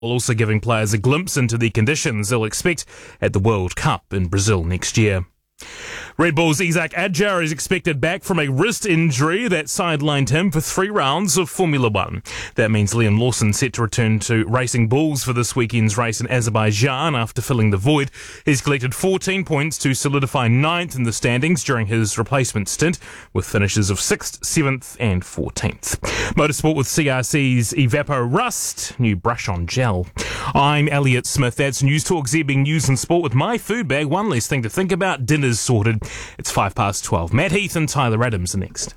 while also giving players a glimpse into the conditions they'll expect at the World Cup in Brazil next year. Red Bull's Isaac Adjar is expected back from a wrist injury that sidelined him for 3 rounds of Formula One. That means Liam Lawson set to return to Racing Bulls for this weekend's race in Azerbaijan after filling the void. He's collected 14 points to solidify 9th in the standings during his replacement stint, with finishes of 6th, 7th and 14th. Motorsport with CRC's Evapo Rust, new brush on gel. I'm Elliot Smith. That's News Talk ZB News and Sport with my food bag. One less thing to think about. Dinner's sorted. It's 12:05. Matt Heath and Tyler Adams are next.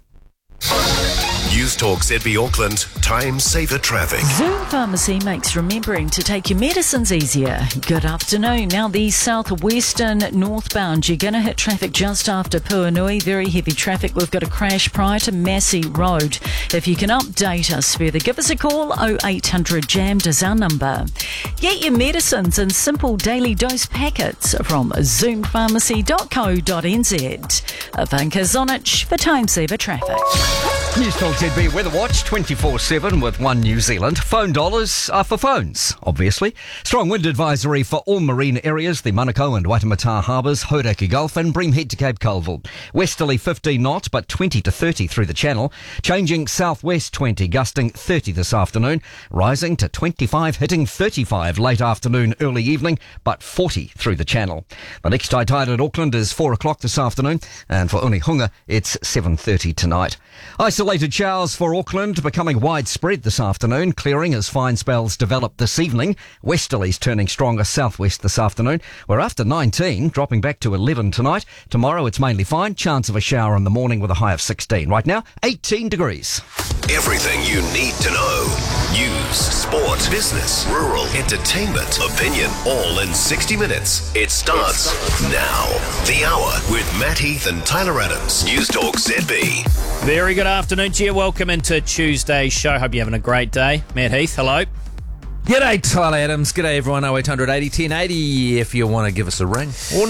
News Talk ZB Auckland, Time Saver Traffic. Zoom Pharmacy makes remembering to take your medicines easier. Good afternoon. Now the southwestern northbound, you're going to hit traffic just after Puanui. Very heavy traffic. We've got a crash prior to Massey Road. If you can update us further, give us a call. 0800 JAMMED is our number. Get your medicines in simple daily dose packets from zoompharmacy.co.nz. Ivanka Zonic for Time Saver Traffic. News Talk ZB Weather Watch 24/7 with One New Zealand. Phone dollars are for phones, obviously. Strong wind advisory for all marine areas, the Manukau and Waitemata harbours, Hauraki Gulf and Bream Head to Cape Colville. Westerly 15 knots but 20 to 30 through the channel. Changing southwest 20, gusting 30 this afternoon. Rising to 25, hitting 35 late afternoon, early evening, but 40 through the channel. The next high tide at Auckland is 4 o'clock this afternoon, and for Onehunga it's 7:30 tonight. Isolated showers for Auckland becoming widespread this afternoon, clearing as fine spells develop this evening. Westerlies turning stronger southwest this afternoon. We're after 19, dropping back to 11 tonight. Tomorrow it's mainly fine, chance of a shower in the morning with a high of 16. Right now, 18 degrees. Everything you need to know. News, sport, business, rural, entertainment, opinion, all in 60 minutes. It starts now. The Hour with Matt Heath and Tyler Adams. News Talk ZB. Very good afternoon to you. Welcome into Tuesday's show. Hope you're having a great day. Matt Heath, hello. G'day, Tyler Adams. G'day, everyone. 0800 80 10 80 if you want to give us a ring. Or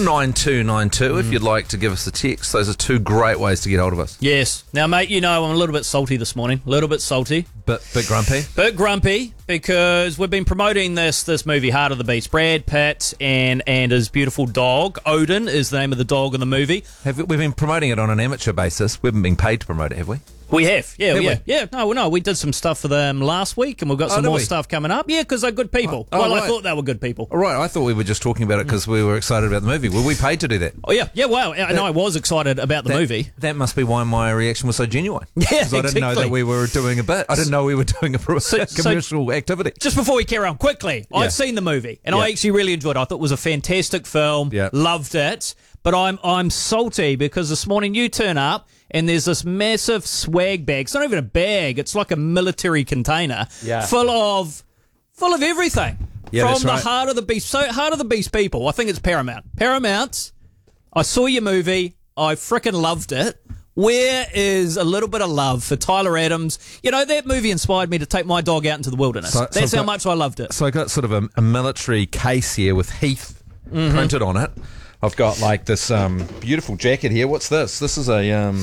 9292 if you'd like to give us a text. Those are 2 great ways to get hold of us. Yes. Now, mate, you know I'm a little bit salty this morning. A little bit salty. Bit grumpy. Bit grumpy because we've been promoting this movie, Heart of the Beast. Brad Pitt and his beautiful dog. Odin is the name of the dog in the movie. We've been promoting it on an amateur basis. We haven't been paid to promote it, have we? We have, yeah. We? Yeah, no, we did some stuff for them last week and we've got some more stuff coming up. Yeah, because they're good people. Right. I thought they were good people. All right, I thought we were just talking about it because we were excited about the movie. Were we paid to do that? Oh, yeah, wow. I know I was excited about the movie. That must be why my reaction was so genuine. Yeah, because I didn't know that we were doing a bit. I didn't know we were doing a commercial activity. Just before we carry on, quickly, I've seen the movie and I actually really enjoyed it. I thought it was a fantastic film. Yeah. Loved it. But I'm salty because this morning you turn up and there's this massive swag bag. It's not even a bag. It's like a military container full of everything. Yeah, from the Heart of the Beast. So Heart of the Beast people, I think it's Paramount. Paramount, I saw your movie. I frickin' loved it. Where is a little bit of love for Tyler Adams? You know, that movie inspired me to take my dog out into the wilderness. That's how much I loved it. So I got sort of a military case here with Heath printed on it. I've got like this beautiful jacket here. What's this? This is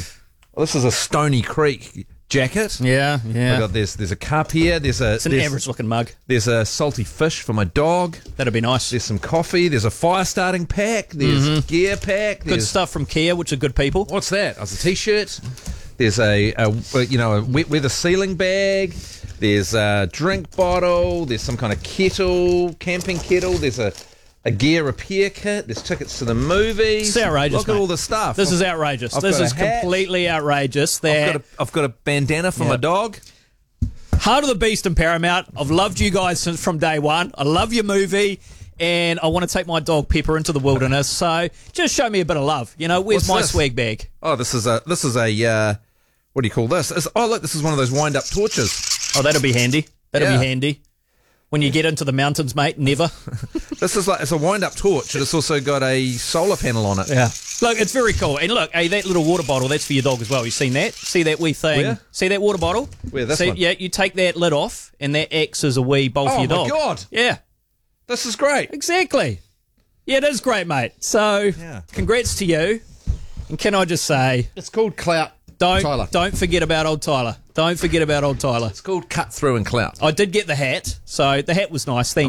a Stony Creek jacket. Yeah. I got there's a cup here. It's an average looking mug. There's a salty fish for my dog. That'd be nice. There's some coffee. There's a fire starting pack. There's gear pack. Good stuff from Kia, which are good people. What's that? There's a t-shirt. There's a wet weather sealing bag. There's a drink bottle. There's some kind of kettle, camping kettle. There's a gear repair kit. There's tickets to the movies. It's outrageous. Look at all the stuff. This is outrageous. This is completely outrageous. I've got a bandana for my dog. Heart of the Beast and Paramount. I've loved you guys since from day one. I love your movie, and I want to take my dog Pepper into the wilderness. So just show me a bit of love. You know, where's my swag bag? Oh, this is a what do you call this? Look, this is one of those wind up torches. Oh, that'll be handy. That'll be handy. When you get into the mountains, mate, never. This is it's a wind-up torch, and it's also got a solar panel on it. Yeah. Look, it's very cool. And look, hey, that little water bottle, that's for your dog as well. You seen that? See that wee thing? Where? See that water bottle? Where, this one? Yeah, you take that lid off, and that acts as a wee bowl for your dog. Oh, my God. Yeah. This is great. Exactly. Yeah, it is great, mate. So, congrats to you. And can I just say... It's called Clout. Don't forget about old Tyler. Don't forget about old Tyler. It's called Cut Through and Clout. I did get the hat, so the hat was nice. Thank